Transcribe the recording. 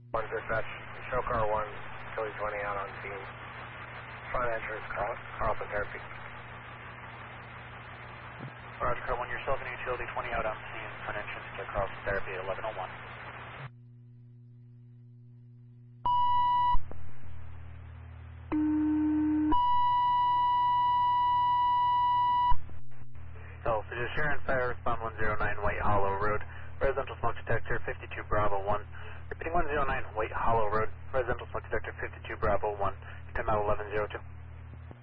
One dispatch, show car 1, Philly 20 out on scene. Front entrance, Carlton Therapy. Roger, car 1, yourself and utility 20 out on scene, front entrance to Carlton Therapy, 1101. So, for your Sharon Fire, respond 109 White Hollow Road, residential smoke detector 52 Bravo 1. Repeating 109 White Hollow Road, residential smoke detector 52 Bravo 1. Time out 1102.